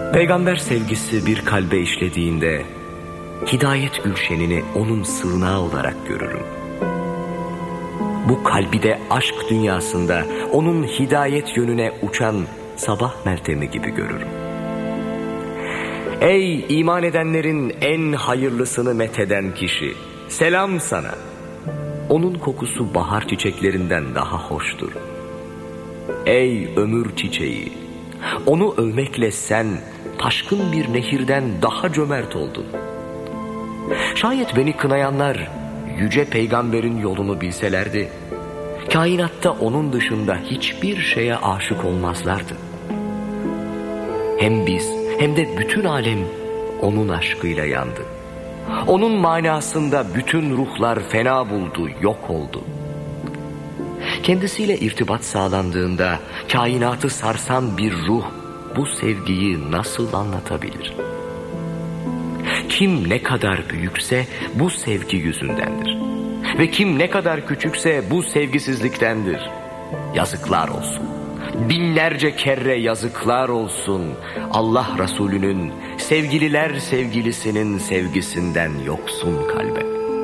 Peygamber sevgisi bir kalbe işlediğinde hidayet gülşenini onun sığınağı olarak görürüm. Bu kalbi de aşk dünyasında onun hidayet yönüne uçan sabah meltemi gibi görürüm. Ey iman edenlerin en hayırlısını metheden kişi, selam sana. Onun kokusu bahar çiçeklerinden daha hoştur. Ey ömür çiçeği, onu övmekle sen taşkın bir nehirden daha cömert oldun. Şayet beni kınayanlar yüce peygamberin yolunu bilselerdi, kainatta onun dışında hiçbir şeye aşık olmazlardı. Hem biz hem de bütün alem onun aşkıyla yandı. Onun manasında bütün ruhlar fena buldu, yok oldu. Kendisiyle irtibat sağlandığında kainatı sarsan bir ruh bu sevgiyi nasıl anlatabilir? Kim ne kadar büyükse bu sevgi yüzündendir. Ve kim ne kadar küçükse bu sevgisizliktendir. Yazıklar olsun. Binlerce kere yazıklar olsun. Allah Resulü'nün sevgililer sevgilisinin sevgisinden yoksun kalbe.